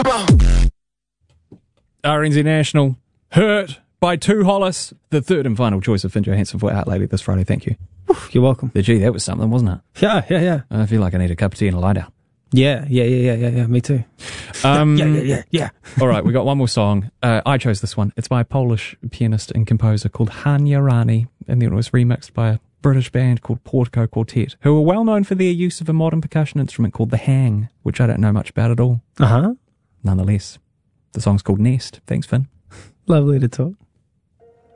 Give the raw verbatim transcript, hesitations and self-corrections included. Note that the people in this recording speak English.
R N Z National, Hurt by Two Hollis, the third and final choice of Finn Johansson for Out Lately this Friday. Thank you. You're welcome. Gee, that was something, wasn't it? Yeah, yeah, yeah. I feel like I need a cup of tea and a lie down. Yeah, yeah, yeah, yeah, yeah, yeah. Me too. Um, yeah, yeah, yeah, yeah. All right, we got one more song. Uh, I chose this one. It's by a Polish pianist and composer called Hania Rani, and then it was remixed by a British band called Portico Quartet, who are well known for their use of a modern percussion instrument called the hang, which I don't know much about at all. Uh huh. Nonetheless, the song's called Nest. Thanks, Finn. Lovely to talk.